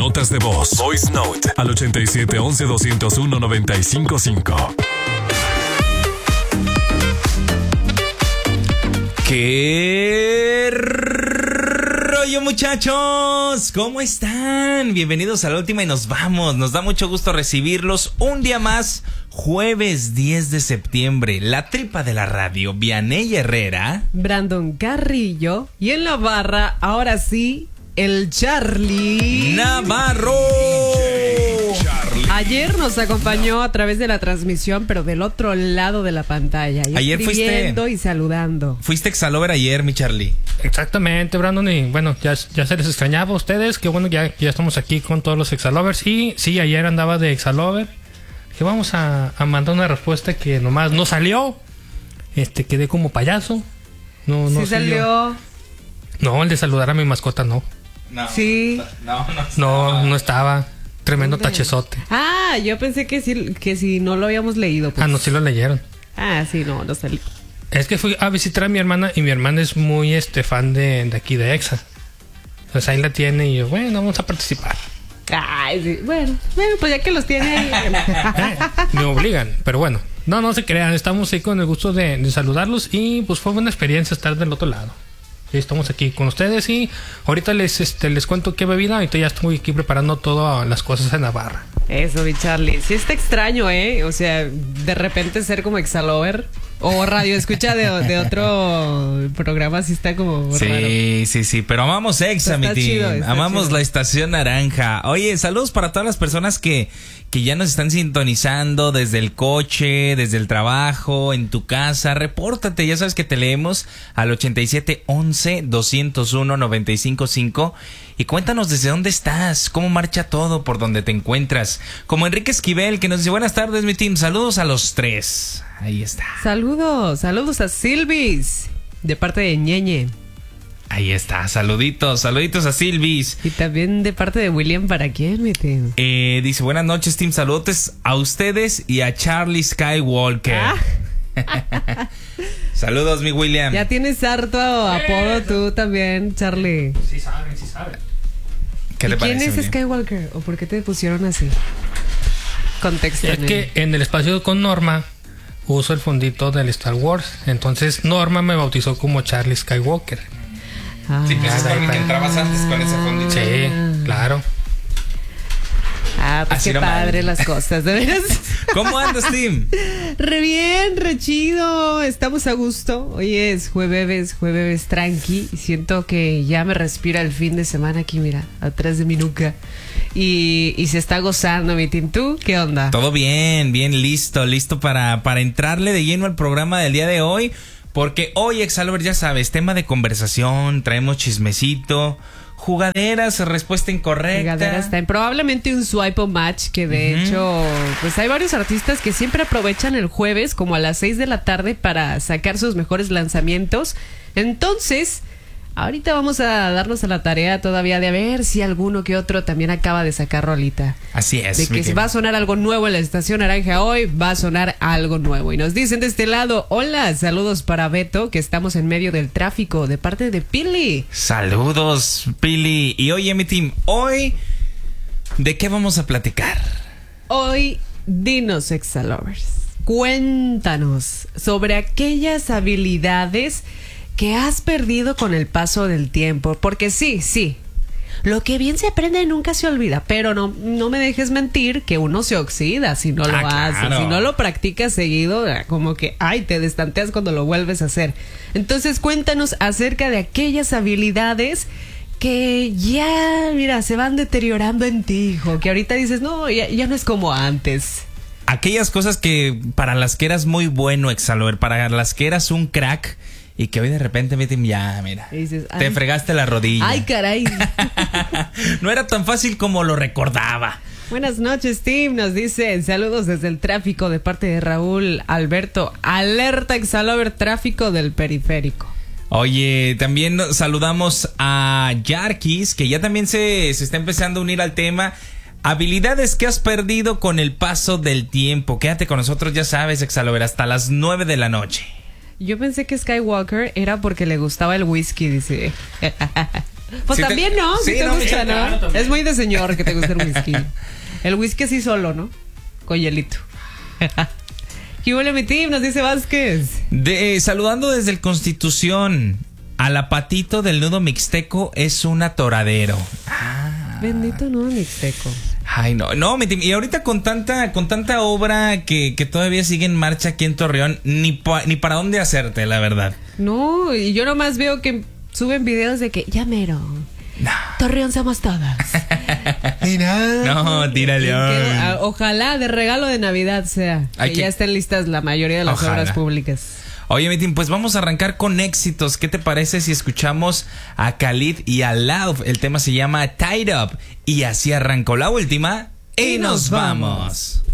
notas de voz. Voice Note al 8711-201-955. ¿Qué rollo, muchachos? ¿Cómo están? Bienvenidos a La Última y nos vamos. Nos da mucho gusto recibirlos un día más, jueves 10 de septiembre. La tripa de la radio, Vianey Herrera, Brandon Carrillo y en la barra, ahora sí, el Charlie Navarro. Ayer nos acompañó a través de la transmisión, pero del otro lado de la pantalla. Ayer escribiendo y saludando. Fuiste Exalover ayer, mi Charlie. Exactamente, Brandon, y bueno, ya se les extrañaba a ustedes. Qué bueno que ya estamos aquí con todos los Exalovers. Y sí, ayer andaba de Exalover. Que vamos a mandar una respuesta que nomás no salió. Quedé como payaso. No sí salió. No, el de saludar a mi mascota no. No. Sí. No estaba. Tremendo tachezote. Ah, yo pensé que si no lo habíamos leído. Pues. Ah, no, sí lo leyeron. Ah, sí, no salió. Es que fui a visitar a mi hermana y mi hermana es muy fan de aquí de Exa. Entonces ahí la tiene y yo, bueno, vamos a participar. Ay, sí. Bueno, pues ya que los tiene ahí. Me obligan, pero bueno. No se crean, estamos ahí con el gusto de saludarlos y pues fue buena experiencia estar del otro lado. Estamos aquí con ustedes y ahorita les cuento qué bebida. Ahorita ya estoy aquí preparando todas las cosas en la barra. Eso, mi Charlie. Sí está extraño, ¿eh? O sea, de repente ser como Exalover o radio escucha de otro programa, sí está como raro. Sí, pero amamos Exa, mi team. Amamos chido. La estación naranja. Oye, saludos para todas las personas que ya nos están sintonizando desde el coche, desde el trabajo, en tu casa. Repórtate, ya sabes que te leemos al 8711-201-955 y cuéntanos desde dónde estás, cómo marcha todo, por donde te encuentras. Como Enrique Esquivel, que nos dice, buenas tardes, mi team, saludos a los tres. Ahí está. Saludos a Silvis, de parte de Ñeñe. Ahí está, saluditos a Silvis. Y también de parte de William, ¿para quién, mi team? Dice, buenas noches, team, saludos a ustedes y a Charlie Skywalker. Saludos, mi William. Ya tienes harto apodo tú también, Charlie. Sí saben. ¿Qué le parece? ¿Quién es Skywalker? ¿O por qué te pusieron así? Contexto. Es que en el espacio con Norma uso el fondito del Star Wars. Entonces Norma me bautizó como Charlie Skywalker. Sí, pues es con el que entrabas antes con ese fondito. Sí, claro. Pues así qué padre mal. Las cosas, ¿de veras? ¿Cómo andas, Tim? Re bien, re chido. Estamos a gusto. Hoy es jueves tranqui. Siento que ya me respira el fin de semana aquí, mira, atrás de mi nuca. Y se está gozando, mi Tim. ¿Tú qué onda? Todo bien listo para entrarle de lleno al programa del día de hoy. Porque hoy, Exalover, ya sabes, tema de conversación, traemos chismecito, jugaderas, respuesta incorrecta. Jugaderas time. Probablemente un swipe o match, que de hecho, pues hay varios artistas que siempre aprovechan el jueves como a las 6 de la tarde para sacar sus mejores lanzamientos. Entonces, ahorita vamos a darnos a la tarea todavía de ver si alguno que otro también acaba de sacar rolita. Así es. De que si va a sonar algo nuevo en la estación naranja hoy, va a sonar algo nuevo. Y nos dicen de este lado, hola, saludos para Beto, que estamos en medio del tráfico, de parte de Pili. Saludos, Pili. Y oye, mi team, hoy, ¿de qué vamos a platicar? Hoy, dinos, Exalovers, cuéntanos sobre aquellas habilidades que has perdido con el paso del tiempo. Porque sí, lo que bien se aprende nunca se olvida, pero no me dejes mentir que uno se oxida si no lo haces, claro. Si no lo practicas seguido, como que te destanteas cuando lo vuelves a hacer. Entonces cuéntanos acerca de aquellas habilidades que ya, mira, se van deteriorando en ti, hijo, que ahorita dices, no, ya no es como antes. Aquellas cosas que para las que eras muy bueno, Exalover, para las que eras un crack, y que hoy de repente ya, mira, dices, te fregaste la rodilla. Ay, caray. No era tan fácil como lo recordaba. Buenas noches, Tim. Nos dicen saludos desde el tráfico de parte de Raúl Alberto. Alerta Exalover, tráfico del periférico. Oye, también saludamos a Yarkis, que ya también se está empezando a unir al tema. Habilidades que has perdido con el paso del tiempo. Quédate con nosotros, ya sabes, Exalover, hasta las 9 de la noche. Yo pensé que Skywalker era porque le gustaba el whisky, dice. Pues Sí también no, sí, si te no, gusta, sí, ¿no? claro, también. Es muy de señor que te gusta el whisky. El whisky así solo, ¿no? Con hielito. ¿Qué huele mi team? Nos dice Vázquez. Saludando desde el Constitución. Al apatito del nudo mixteco es un atoradero. Bendito nudo mixteco. Ay, no, mi team. Y ahorita con tanta obra que todavía sigue en marcha aquí en Torreón, ni para dónde hacerte, la verdad. No, y yo nomás veo que suben videos de que ya mero. No. Torreón somos todas. No, tírale. Ojalá de regalo de Navidad sea. Que ya estén listas la mayoría de las Ojalá. obras públicas. Oye, mi team, pues vamos a arrancar con éxitos. ¿Qué te parece si escuchamos a Khalid y a Love? El tema se llama Tied Up. Y así arrancó la última. Y nos vamos.